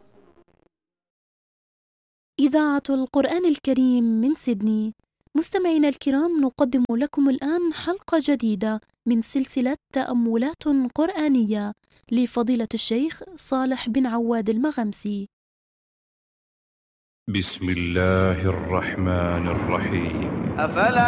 إذاعة القرآن الكريم من سيدني. مستمعينا الكرام، نقدم لكم الآن حلقة جديدة من سلسلة تأملات قرآنية لفضيلة الشيخ صالح بن عواد المغمسي. بسم الله الرحمن الرحيم. أفلا